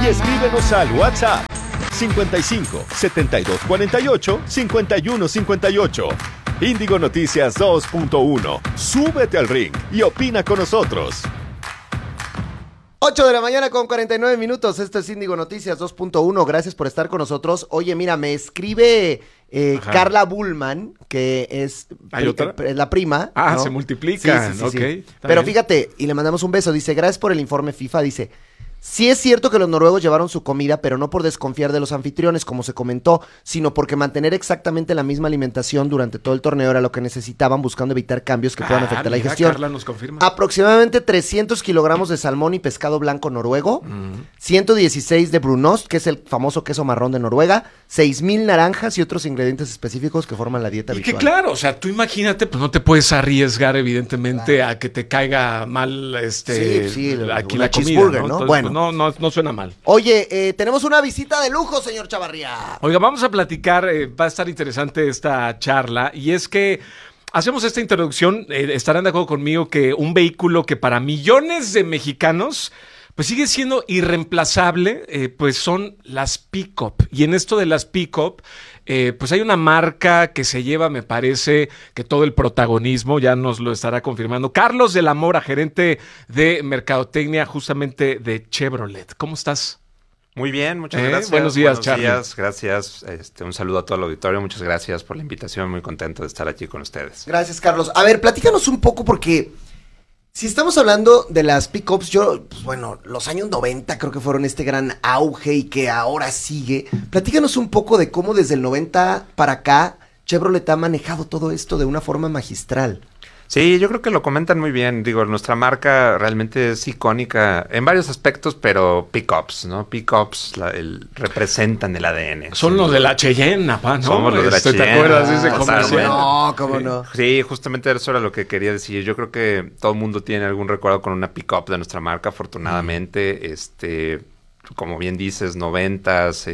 y escríbenos al WhatsApp 55 72 48 51 58. Índigo Noticias 2.1. Súbete al ring y opina con nosotros. 8 de la mañana con 49 minutos. Esto es Índigo Noticias 2.1. Gracias por estar con nosotros. Oye, mira, me escribe Carla Bullman, que es la prima. Ah, ¿no? se multiplican. Sí. Okay, pero bien. fíjate, y le mandamos un beso. Dice, gracias por el informe FIFA. Dice, sí es cierto que los noruegos llevaron su comida, pero no por desconfiar de los anfitriones, como se comentó, sino porque mantener exactamente la misma alimentación durante todo el torneo era lo que necesitaban, buscando evitar cambios que puedan afectar la digestión. Carla nos confirma. Aproximadamente 300 kilogramos de salmón y pescado blanco noruego, 116 de brunost, que es el famoso queso marrón de Noruega, 6,000 naranjas y otros ingredientes específicos que forman la dieta Y habitual. que claro, o sea, tú imagínate, pues no te puedes arriesgar evidentemente a que te caiga mal Sí, aquí una la comida, cheeseburger, ¿no? ¿no? Entonces, Bueno. pues, no suena mal. Oye, tenemos una visita de lujo, señor Chavarría. Oiga, vamos a platicar, va a estar interesante esta charla, y es que hacemos esta introducción, estarán de acuerdo conmigo que un vehículo que para millones de mexicanos pues sigue siendo irreemplazable, pues son las pick-up. Y en esto de las pick-up, pues hay una marca que se lleva, me parece, que todo el protagonismo, ya nos lo estará confirmando. Carlos de la Mora, gerente de mercadotecnia justamente de Chevrolet. ¿Cómo estás? Muy bien, muchas gracias. Buenos días, Charlie. Gracias. Un saludo a todo el auditorio. Muchas gracias por la invitación. Muy contento de estar aquí con ustedes. Gracias, Carlos. A ver, platícanos un poco porque si estamos hablando de las pick-ups, los años 90 creo que fueron este gran auge y que ahora sigue. Platícanos un poco de cómo desde el 90 para acá Chevrolet ha manejado todo esto de una forma magistral. Sí, yo creo que lo comentan muy bien. Digo, nuestra marca realmente es icónica en varios aspectos, pero pick-ups, ¿no? Pick-ups representan el ADN. Son los de la Cheyenne, ¿no? Somos los de la ¿Te Cheyenne. acuerdas de ese comercial? No, ¿cómo no? Sí, justamente eso era lo que quería decir. Yo creo que todo el mundo tiene algún recuerdo con una pick-up de nuestra marca, afortunadamente. Como bien dices, 90s,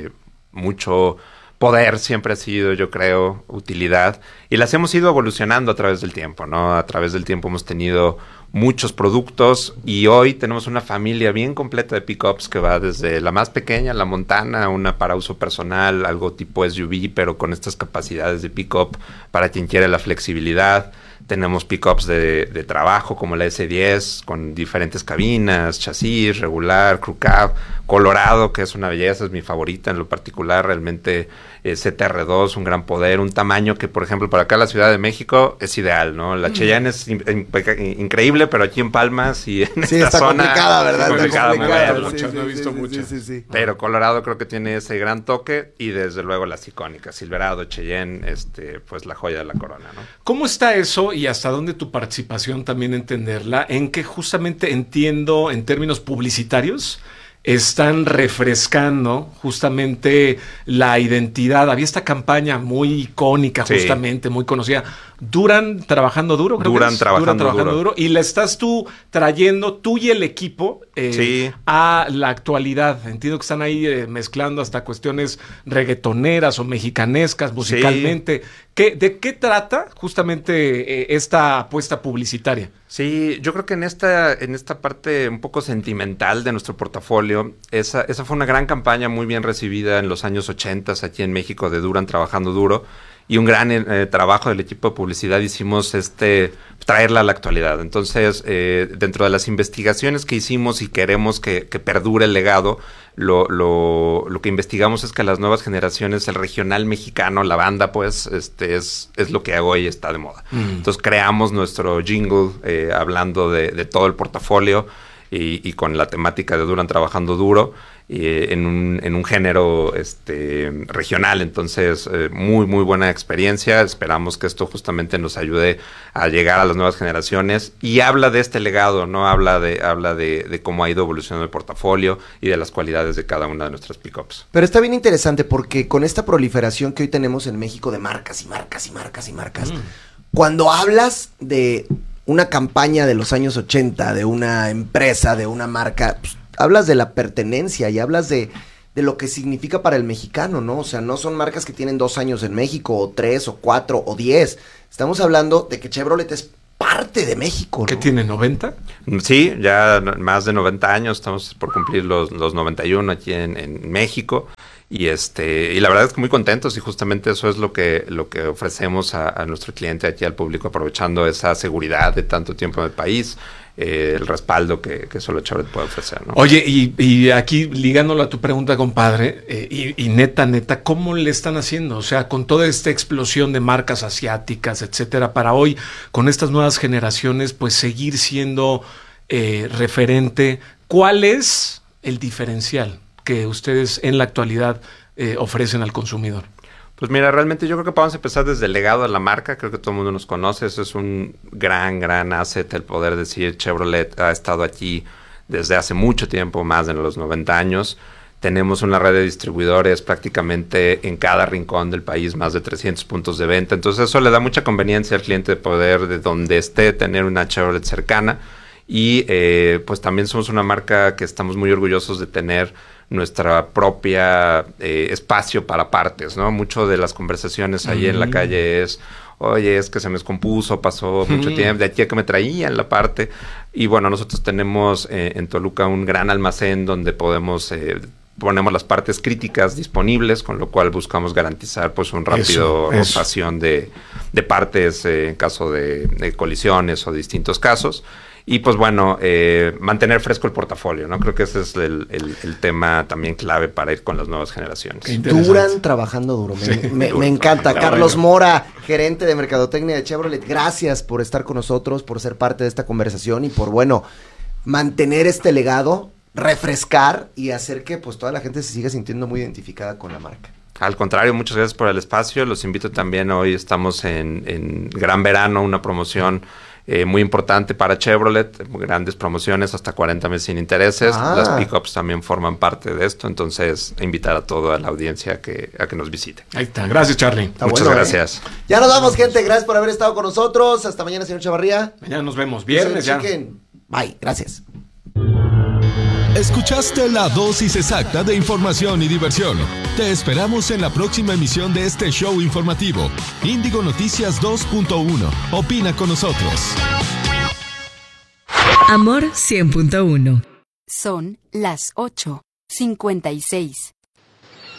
mucho poder siempre ha sido, yo creo, utilidad. Y las hemos ido evolucionando a través del tiempo, ¿no? A través del tiempo hemos tenido muchos productos y hoy tenemos una familia bien completa de pickups que va desde la más pequeña, la Montana, una para uso personal, algo tipo SUV, pero con estas capacidades de pickup para quien quiere la flexibilidad. Tenemos pickups de trabajo como la S10 con diferentes cabinas, chasis, regular, crew cab, Colorado, que es una belleza, es mi favorita en lo particular, realmente CTR2, un gran poder, un tamaño que, por ejemplo, para acá en la Ciudad de México es ideal, ¿no? La Cheyenne es increíble, pero aquí en Palmas y en esta zona... Complicada, ¿verdad? Complicada, No he visto muchas. Sí. Pero Colorado creo que tiene ese gran toque y desde luego las icónicas, Silverado, Cheyenne, pues la joya de la corona, ¿no? ¿Cómo está eso y hasta dónde tu participación también entenderla? En que justamente entiendo en términos publicitarios están refrescando justamente la identidad. Había esta campaña muy icónica, justamente, muy conocida. Duran trabajando duro, creo Duran que es. trabajando duro. Y la estás tú trayendo, tú y el equipo, a la actualidad. Entiendo que están ahí mezclando hasta cuestiones reggaetoneras o mexicanescas musicalmente. ¿De qué trata justamente esta apuesta publicitaria? Sí, yo creo que en esta parte un poco sentimental de nuestro portafolio, esa fue una gran campaña muy bien recibida en los años 80 aquí en México de Duran trabajando duro. Y un gran trabajo del equipo de publicidad hicimos traerla a la actualidad. Entonces, dentro de las investigaciones que hicimos y queremos que perdure el legado, lo que investigamos es que las nuevas generaciones, el regional mexicano, la banda, pues, es lo que hoy está de moda. Entonces, creamos nuestro jingle hablando de todo el portafolio y con la temática de Duran trabajando duro. En un género regional. Entonces, muy buena experiencia. Esperamos que esto justamente nos ayude a llegar a las nuevas generaciones y habla de este legado, ¿no? Habla de cómo ha ido evolucionando el portafolio y de las cualidades de cada una de nuestras pickups. Pero está bien interesante porque con esta proliferación que hoy tenemos en México de marcas y marcas y marcas y marcas, cuando hablas de una campaña de los años 80, de una empresa, de una marca, pues, hablas de la pertenencia y hablas de lo que significa para el mexicano, ¿no? O sea, no son marcas que tienen 2 años en México, o 3, o 4, o 10. Estamos hablando de que Chevrolet es parte de México, ¿no? ¿Qué tiene, 90? Sí, ya más de 90 años, estamos por cumplir los 91 aquí en México. Y la verdad es que muy contentos, y justamente eso es lo que ofrecemos a nuestro cliente aquí, al público, aprovechando esa seguridad de tanto tiempo en el país, el respaldo que solo Chevrolet puede ofrecer, ¿no? Oye, y aquí ligándolo a tu pregunta, compadre, y neta, ¿cómo le están haciendo? O sea, con toda esta explosión de marcas asiáticas, etcétera, para hoy, con estas nuevas generaciones, pues seguir siendo referente. ¿Cuál es el diferencial que ustedes en la actualidad ofrecen al consumidor? Pues mira, realmente yo creo que podemos empezar desde el legado de la marca. Creo que todo el mundo nos conoce. Eso es un gran asset, el poder decir Chevrolet ha estado aquí desde hace mucho tiempo, más de los 90 años. Tenemos una red de distribuidores prácticamente en cada rincón del país, más de 300 puntos de venta. Entonces eso le da mucha conveniencia al cliente de poder, de donde esté, tener una Chevrolet cercana. Y pues también somos una marca que estamos muy orgullosos de tener nuestra propia espacio para partes, ¿no? Mucho de las conversaciones ahí en la calle es, oye, es que se me descompuso, pasó mucho tiempo, de aquí a que me traían la parte. Y bueno, nosotros tenemos en Toluca un gran almacén donde ponemos las partes críticas disponibles, con lo cual buscamos garantizar pues un rápido rotación de partes en caso de colisiones o distintos casos. Y pues bueno, mantener fresco el portafolio, ¿no? Creo que ese es el tema también clave para ir con las nuevas generaciones. Duran trabajando duro. Me encanta. Carlos Mora, gerente de mercadotecnia de Chevrolet, gracias por estar con nosotros, por ser parte de esta conversación y por, mantener este legado, refrescar y hacer que pues toda la gente se siga sintiendo muy identificada con la marca. Al contrario, muchas gracias por el espacio. Los invito también, hoy estamos en Gran Verano, una promoción muy importante para Chevrolet, grandes promociones, hasta 40 meses sin intereses. Las pickups también forman parte de esto, entonces invitar a toda la audiencia a que nos visite. Ahí está, gracias, Charlie. Muchas gracias. Ya nos vamos, gente, gracias por haber estado con nosotros. Hasta mañana, señor Chavarría. Mañana nos vemos, viernes ya. Bye, gracias. Escuchaste la dosis exacta de información y diversión. Te esperamos en la próxima emisión de este show informativo. Índigo Noticias 2.1. Opina con nosotros. Amor 100.1. Son las 8:56.